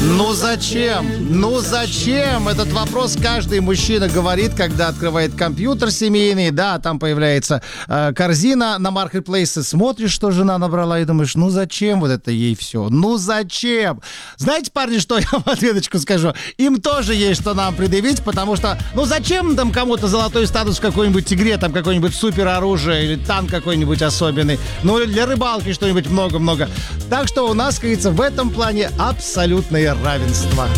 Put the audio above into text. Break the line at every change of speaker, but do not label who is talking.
Ну зачем? Ну зачем? Этот вопрос каждый мужчина говорит, когда открывает компьютер семейный, да, там появляется корзина на маркетплейсе, смотришь, что жена набрала, и думаешь, ну зачем вот это ей все? Ну зачем? Знаете, парни, что я в ответочку скажу? Им тоже есть что нам предъявить, потому что, ну зачем там кому-то золотой статус в какой-нибудь игре, там какое-нибудь супероружие или танк какой-нибудь особенный, ну или для рыбалки что-нибудь много-много. Так что у нас, как говорится, в этом плане абсолютное равенство.